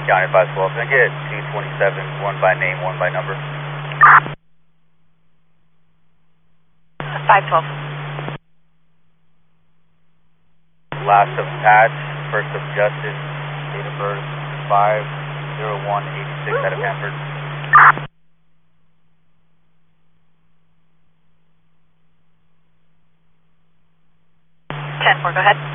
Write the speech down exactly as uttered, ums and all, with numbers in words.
County five twelve, can I get two twenty-seven, one by name, one by number? five twelve. Last of Patch, first of Justice, date of birth five zero one eighty-six out of Hanford. ten four, go ahead.